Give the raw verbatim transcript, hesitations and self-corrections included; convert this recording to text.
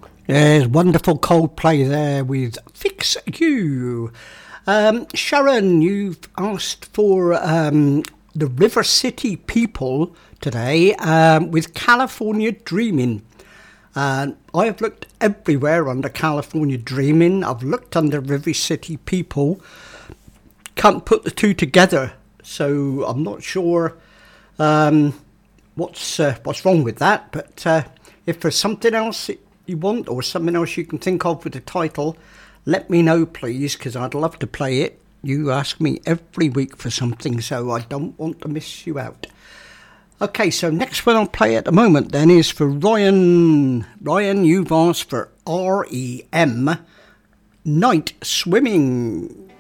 There's wonderful Coldplay there with Fix You. Um, Sharon, you've asked for um, the River City People today um, with California Dreamin'. Uh, I have looked everywhere under California Dreamin'. I've looked under River City People. Can't put the two together, so I'm not sure um, what's uh, what's wrong with that. But uh, if there's something else you want or something else you can think of with the title, let me know please, because I'd love to play it. You ask me every week for something, so I don't want to miss you out. Okay, so next one I'll play at the moment then is for Ryan. Ryan, you've asked for R E M, Night Swimming.